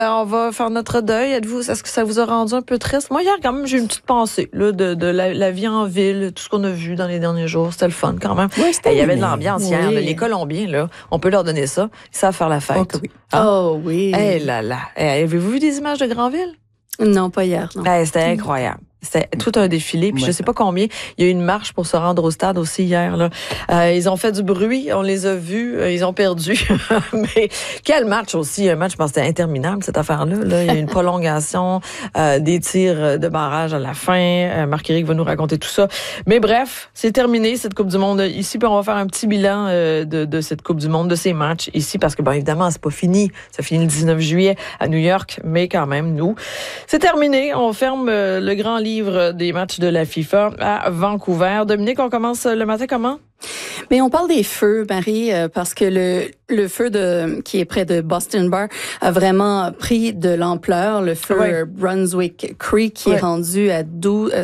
On va faire notre deuil. Est-ce que ça vous a rendu un peu triste? Moi, hier, quand même, j'ai eu une petite pensée là, de la vie en ville, tout ce qu'on a vu dans les derniers jours. C'était le fun, quand même. Oui, il y avait de l'ambiance hier. Là, les Colombiens, là, on peut leur donner ça. Ils savent faire la fête. Oh, oui. Hein? Oh oui. Eh là là. Avez-vous vu des images de Granville? Non, pas hier, non. C'était incroyable. C'était tout un défilé. Puis je sais pas combien. Il y a eu une marche pour se rendre au stade aussi hier. Là. Ils ont fait du bruit. On les a vus. Ils ont perdu. Mais quel match aussi. Un match, je pense que c'était interminable, cette affaire-là. Là. Il y a eu une prolongation, des tirs de barrage à la fin. Marc-Éric va nous raconter tout ça. Mais bref, c'est terminé, cette Coupe du Monde ici. Puis on va faire un petit bilan de cette Coupe du Monde, de ces matchs ici. Parce que, bon, évidemment, c'est pas fini. Ça finit le 19 juillet à New York. Mais quand même, nous, c'est terminé. On ferme le grand livre des matchs de la FIFA à Vancouver. Dominique, on commence le matin comment? Mais on parle des feux, Marie, parce que le feu qui est près de Boston Bar a vraiment pris de l'ampleur. Le feu Brunswick Creek qui est rendu à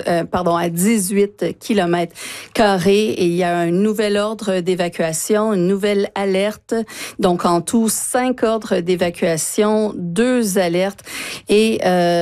18 kilomètres carrés et il y a un nouvel ordre d'évacuation, une nouvelle alerte. Donc en tout 5 ordres d'évacuation, 2 alertes et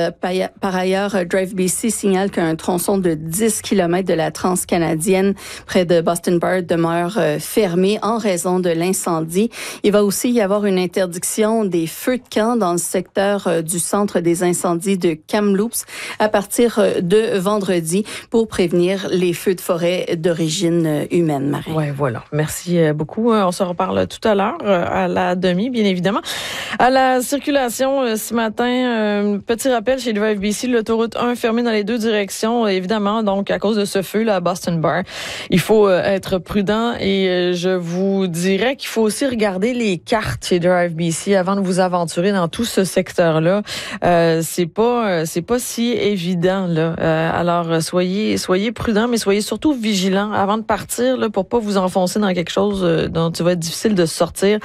par ailleurs Drive BC signale qu'un tronçon de 10 kilomètres de la transcanadienne près de Boston Bar demeure fermé en raison de l'incendie. Il va aussi y avoir une interdiction des feux de camp dans le secteur du centre des incendies de Kamloops à partir de vendredi pour prévenir les feux de forêt d'origine humaine, Marie. Oui, voilà. Merci beaucoup. On se reparle tout à l'heure à la demi, bien évidemment. À la circulation ce matin, petit rappel chez Drive BC, l'autoroute 1 fermée dans les 2 directions, évidemment, donc à cause de ce feu là à Boston Bar. Il faut être prudent et je vous dirais qu'il faut aussi regarder les cartes chez Drive BC avant de vous aventurer dans tout ce secteur-là. C'est pas si évident là. Alors soyez prudents, mais soyez surtout vigilants avant de partir là, pour pas vous enfoncer dans quelque chose dont il va être difficile de sortir.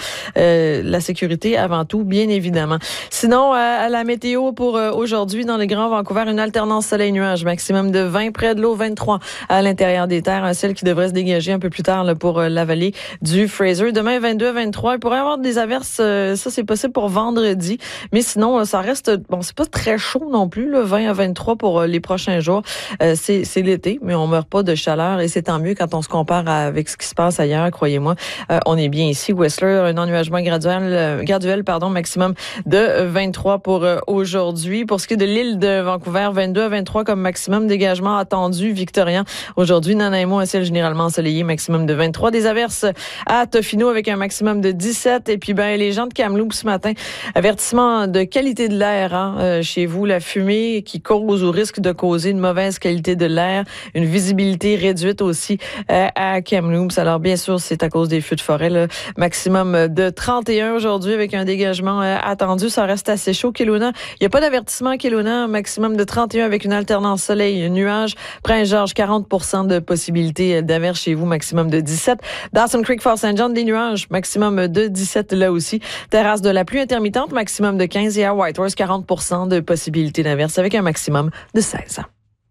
La sécurité avant tout, bien évidemment. Sinon, à la météo pour aujourd'hui dans le Grand Vancouver, une alternance soleil-nuage, maximum de 20 près de l'eau, 23 à l'intérieur des terres, un ciel qui devrait se dégager un peu plus tard là, pour la vallée du Fraser. Demain, 22 à 23. Il pourrait y avoir des averses. Ça, c'est possible pour vendredi. Mais sinon, ça reste... Bon, c'est pas très chaud non plus, là, 20 à 23 pour les prochains jours. C'est l'été, mais on meurt pas de chaleur. Et c'est tant mieux quand on se compare avec ce qui se passe ailleurs, croyez-moi. On est bien ici. Whistler, un ennuagement graduel, maximum de 23 pour aujourd'hui. Pour ce qui est de l'île de Vancouver, 22 à 23 comme maximum. Dégagement attendu. Victorien, aujourd'hui, Nanaimo, un ciel généralement ensoleillé, maximum de 23. Des averses à Tofino avec un maximum de 17. Et puis, les gens de Kamloops ce matin, avertissement de qualité de l'air chez vous. La fumée qui cause ou risque de causer une mauvaise qualité de l'air. Une visibilité réduite aussi à Kamloops. Alors, bien sûr, c'est à cause des feux de forêt. Là. Maximum de 31 aujourd'hui avec un dégagement attendu. Ça reste assez chaud. Kelowna, il n'y a pas d'avertissement à Kelowna. Maximum de 31 avec une alternance soleil-nuage. Prince-Georges, 40% de possibilité d'averse chez vous. Maximum de 17. Dawson Creek, Fort-Saint-John, des nuages. Maximum de 17 là aussi. Terrasse de la pluie intermittente. Maximum de 15. Et à Whitehorse, 40% de possibilité d'averse avec un maximum de 16.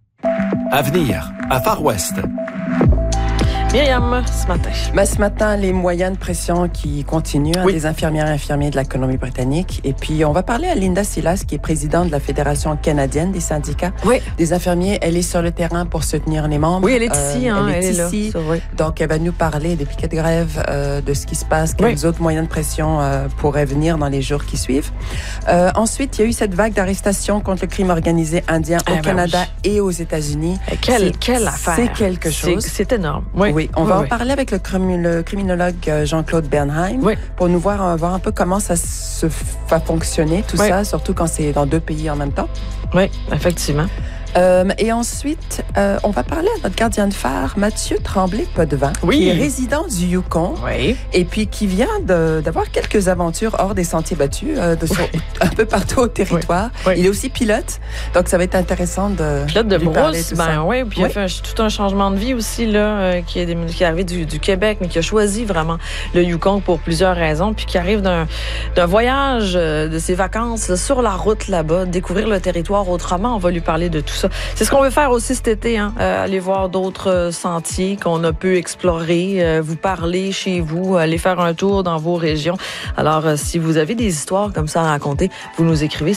Avenir, à Far West. Myriam, ce matin. Ce matin, les moyens de pression qui continuent, des infirmières et infirmiers de la Colombie-Britannique. Et puis, on va parler à Linda Silas, qui est présidente de la Fédération canadienne des syndicats des infirmiers. Elle est sur le terrain pour soutenir les membres. Oui, elle est ici. Elle est ici. Là. Donc, elle va nous parler des piquets de grève, de ce qui se passe, quels autres moyens de pression pourraient venir dans les jours qui suivent. Ensuite, il y a eu cette vague d'arrestations contre le crime organisé indien au Canada et aux États-Unis. Quelle affaire. C'est quelque chose. C'est énorme. Oui, on va en parler avec le criminologue Jean-Claude Bernheim pour nous voir un peu comment ça va fonctionner, tout ça, surtout quand c'est dans 2 pays en même temps. Oui, effectivement. Et ensuite, on va parler à notre gardien de phare, Mathieu Tremblay-Potvin, qui est résident du Yukon et puis qui vient d'avoir quelques aventures hors des sentiers battus, un peu partout au territoire. Il est aussi pilote, donc ça va être intéressant de pilote de lui parler brousse, tout ça. Puis il a fait tout un changement de vie aussi là, qui est arrivé du Québec, mais qui a choisi vraiment le Yukon pour plusieurs raisons, puis qui arrive d'un voyage, de ses vacances là, sur la route là-bas, découvrir le territoire autrement. On va lui parler de tout ça. C'est ce qu'on veut faire aussi cet été, aller voir d'autres sentiers qu'on a pu explorer, vous parler chez vous, aller faire un tour dans vos régions. Alors, si vous avez des histoires comme ça à raconter, vous nous écrivez.